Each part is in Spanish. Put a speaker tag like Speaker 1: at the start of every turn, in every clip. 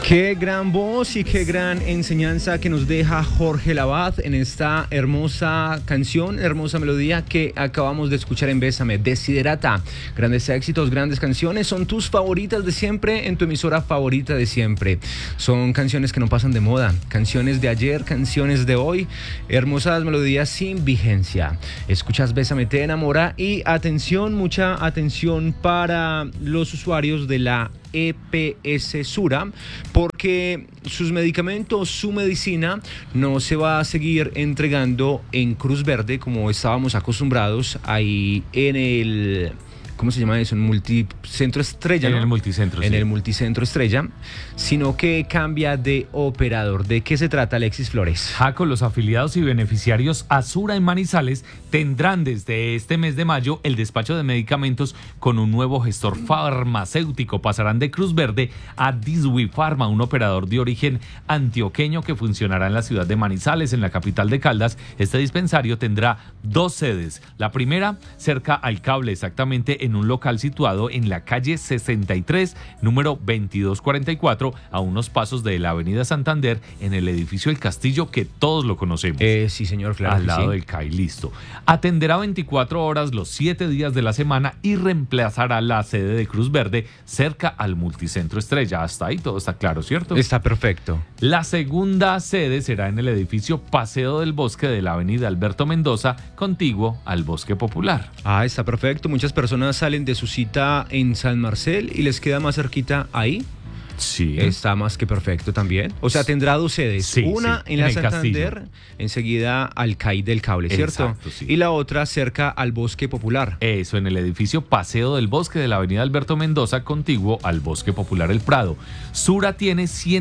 Speaker 1: Qué gran voz y qué gran enseñanza que nos deja Jorge Lavat en esta hermosa canción, hermosa melodía que acabamos de escuchar en Bésame. Desiderata, grandes éxitos, grandes canciones, son tus favoritas de siempre en tu emisora favorita de siempre. Son canciones que no pasan de moda, canciones de ayer, canciones de hoy, hermosas melodías sin vigencia. Escuchas Bésame, te enamora y atención, mucha atención para los usuarios de la EPS Sura, porque sus medicamentos, su medicina no se va a seguir entregando en Cruz Verde como estábamos acostumbrados ahí en el... ¿Cómo se llama eso? En Multicentro Estrella, ¿no?
Speaker 2: En el Multicentro,
Speaker 1: En
Speaker 2: sí.
Speaker 1: el Multicentro Estrella, sino que cambia de operador. ¿De qué se trata, Alexis Flores?
Speaker 2: Jaco, los afiliados y beneficiarios Asura en Manizales tendrán desde este mes de mayo el despacho de medicamentos con un nuevo gestor farmacéutico. Pasarán de Cruz Verde a Diswi Pharma, un operador de origen antioqueño que funcionará en la ciudad de Manizales, en la capital de Caldas. Este dispensario tendrá 2 sedes. La primera cerca al cable, exactamente en un local situado en la calle 63, número 2244, a unos pasos de la avenida Santander, en el edificio El Castillo, que todos lo conocemos.
Speaker 1: Sí, señor, claro.
Speaker 2: Al lado
Speaker 1: sí.
Speaker 2: del CAI, listo. Atenderá 24 horas los 7 días de la semana y reemplazará la sede de Cruz Verde cerca al Multicentro Estrella. Hasta ahí todo está claro, ¿cierto?
Speaker 1: Está perfecto.
Speaker 2: La segunda sede será en el edificio Paseo del Bosque de la avenida Alberto Mendoza, contiguo al Bosque Popular.
Speaker 1: Ah, está perfecto. Muchas personas salen de su cita en San Marcel y les queda más cerquita ahí.
Speaker 2: Sí.
Speaker 1: Está más que perfecto también. O sea, tendrá 2 sedes.
Speaker 2: Sí,
Speaker 1: una
Speaker 2: sí,
Speaker 1: en la
Speaker 2: en el
Speaker 1: Santander,
Speaker 2: Castillo.
Speaker 1: enseguida al CAI del cable, ¿cierto?
Speaker 2: Exacto, sí.
Speaker 1: Y la otra cerca al Bosque Popular.
Speaker 2: Eso, en el edificio Paseo del Bosque de la avenida Alberto Mendoza, contiguo al Bosque Popular El Prado. Sura tiene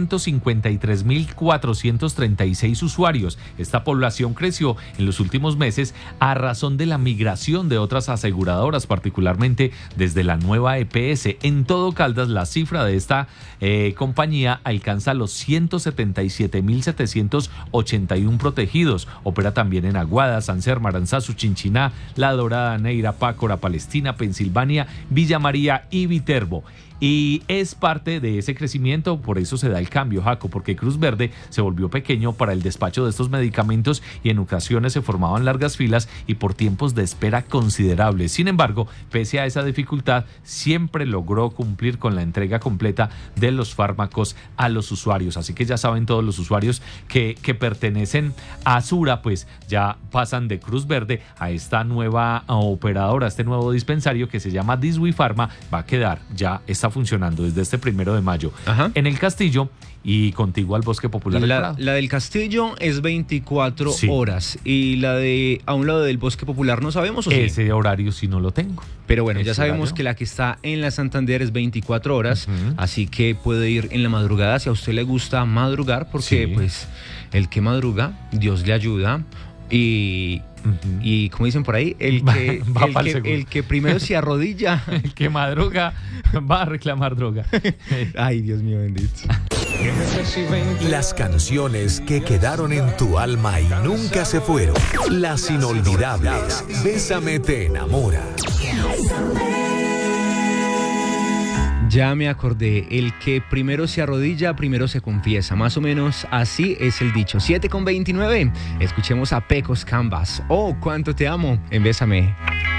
Speaker 2: 153.436 usuarios. Esta población creció en los últimos meses a razón de la migración de otras aseguradoras, particularmente desde la nueva EPS. En todo Caldas, la cifra de esta compañía alcanza los 177.781 protegidos. Opera también en Aguada, Sancer, Maranzazu, Chinchiná, La Dorada, Neira, Pácora, Palestina, Pensilvania, Villa María y Viterbo. Y es parte de ese crecimiento, por eso se da el cambio, Jaco, porque Cruz Verde se volvió pequeño para el despacho de estos medicamentos y en ocasiones se formaban largas filas y por tiempos de espera considerables. Sin embargo, pese a esa dificultad, siempre logró cumplir con la entrega completa de los fármacos a los usuarios. Así que ya saben todos los usuarios que pertenecen a Asura, pues ya pasan de Cruz Verde a esta nueva operadora, a este nuevo dispensario que se llama Diswi Pharma. Va a quedar, ya está funcionando desde este 1 de mayo.
Speaker 1: Ajá.
Speaker 2: En el Castillo y contiguo al Bosque Popular del Prado.
Speaker 1: La del Castillo es 24
Speaker 2: Sí.
Speaker 1: horas y la de a un lado del Bosque Popular no sabemos, ¿o sí?
Speaker 2: Ese horario sí no lo tengo.
Speaker 1: Pero bueno,
Speaker 2: Ese
Speaker 1: ya sabemos
Speaker 2: horario.
Speaker 1: que la que está en la Santander es 24 horas,
Speaker 2: Ujú.
Speaker 1: así que puede ir en la madrugada si a usted le gusta madrugar, porque
Speaker 2: Sí.
Speaker 1: pues el que madruga, Dios le ayuda y como dicen por ahí,
Speaker 2: Va pa'l seguro.
Speaker 1: el que primero se arrodilla.
Speaker 2: El que madruga va a reclamar droga.
Speaker 1: Ay, Dios mío bendito.
Speaker 3: Las canciones que quedaron en tu alma y nunca se fueron. Las inolvidables. Bésame, te enamora.
Speaker 1: Ya me acordé, el que primero se arrodilla, primero se confiesa. Más o menos así es el dicho. 7:29. Escuchemos a Pecos Canvas. Oh, cuánto te amo en Bésame.